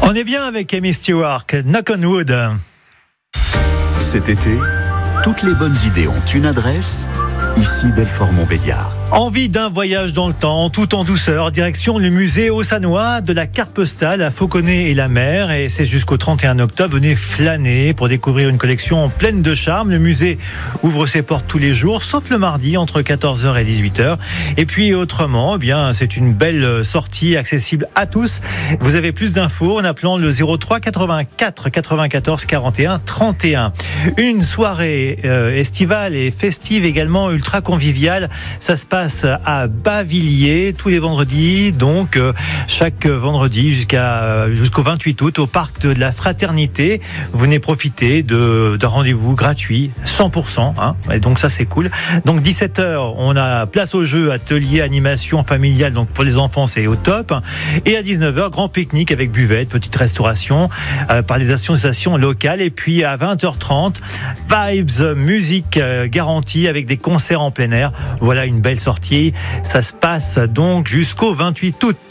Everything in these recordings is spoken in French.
On est bien avec Amy Stewart, Knock on Wood. Cet été, toutes les bonnes idées ont une adresse, ici Belfort-Montbéliard. Envie d'un voyage dans le temps, tout en douceur, direction le musée Haut-Sanois de la carte postale à Fauconnet et la mer. Et c'est jusqu'au 31 octobre. Venez flâner pour découvrir une collection pleine de charme. Le musée ouvre ses portes tous les jours, sauf le mardi entre 14h et 18h. Et puis autrement, eh bien, c'est une belle sortie accessible à tous. Vous avez plus d'infos en appelant le 03 84 94 41 31. Une soirée estivale et festive également, ultra conviviale. Ça se passe à Bavilliers tous les vendredis, donc chaque vendredi jusqu'au 28 août au parc de la Fraternité. Vous venez profiter d'un rendez-vous gratuit 100%, et donc ça c'est cool. Donc 17h, on a place au jeu, atelier, animation familiale, donc pour les enfants c'est au top. Et à 19h, grand pique-nique avec buvette, petite restauration par les associations locales. Et puis à 20h30, vibes, musique garantie avec des concerts en plein air. Voilà une belle sortie. Ça se passe donc jusqu'au 28 août.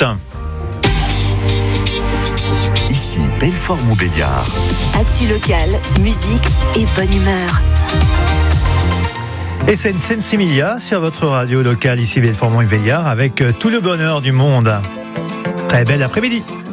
Ici Belfort-Montbéliard. Actu local, musique et bonne humeur. Et c'est Sensimilia sur votre radio locale ici Belfort-Montbéliard avec tout le bonheur du monde. Très bel après-midi.